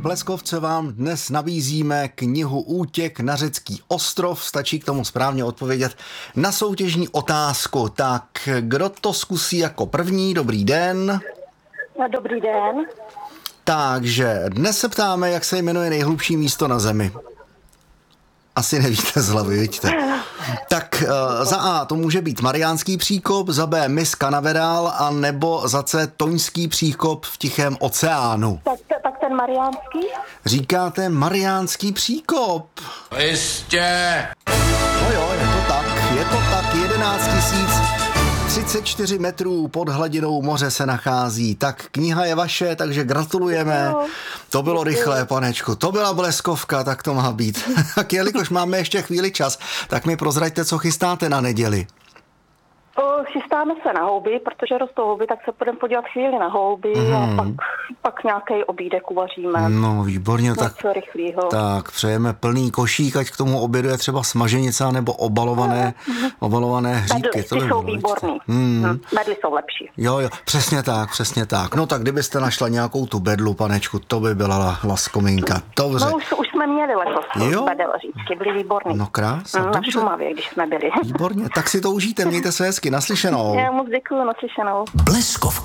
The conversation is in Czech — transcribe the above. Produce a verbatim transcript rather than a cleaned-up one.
Bleskovce vám dnes nabízíme knihu Útěk na řecký ostrov. Stačí k tomu správně odpovědět na soutěžní otázku. Tak kdo to zkusí jako první? Dobrý den. Dobrý den. Takže dnes se ptáme, jak se jmenuje nejhlubší místo na Zemi. Asi nevíte z hlavy, vidíte. Tak uh, za A to může být Mariánský příkop, za B mys Canaveral a nebo za C Toňský příkop v Tichém oceánu. Tak, tak ten Mariánský? Říkáte Mariánský příkop. Jistě. No jo, je to tak, je to tak, jedenáct tisíc třicet čtyři metrů pod hladinou moře se nachází. Tak kniha je vaše, takže gratulujeme. No, to bylo rychlé, panečku. To byla bleskovka, tak to má být. Tak jelikož máme ještě chvíli čas, tak mi prozraďte, co chystáte na neděli. O, chystáme se na houby, protože rostou houby, tak se půjdeme podívat chvíli na houby Hmm. a pak, pak nějaký obídek uvaříme. No, výborně, tak, Něco rychlýho. tak přejeme plný košík, ať k tomu obědu je třeba smaženice nebo obalované, obalované hříbky. Medly, To ty by jsou bylo, výborný. Hmm. Hmm. Medly jsou lepší. Jo, jo, přesně tak, přesně tak. No tak kdybyste našla nějakou tu bedlu, panečku, to by byla la, laskominka. Dobře. No už, už jsme měli letos Jo? bedel řícky, byly výborný. No krása, Hmm, na dobře. Šumavě, když jsme byli. Výborně, tak si to užijte, mějte se hezky, naslyšenou. Já moc děkuju, naslyšenou. Bleskovka.